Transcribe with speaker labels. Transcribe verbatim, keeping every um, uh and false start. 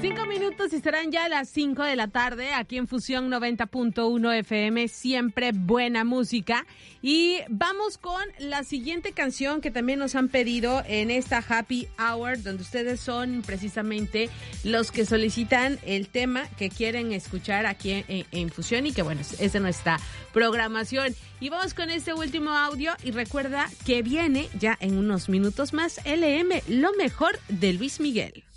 Speaker 1: Cinco minutos y serán ya las cinco de la tarde aquí en Fusión noventa punto uno F M, siempre buena música. Y vamos con la siguiente canción que también nos han pedido en esta Happy Hour, donde ustedes son precisamente los que solicitan el tema que quieren escuchar aquí en, en, en Fusión y que bueno, es de nuestra programación. Y vamos con este último audio y recuerda que viene ya en unos minutos más L M, lo mejor de Luis Miguel.